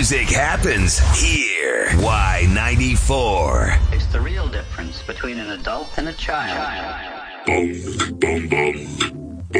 Music happens here. Y94. It's the real difference between an adult and a child. Boom, boom, boom.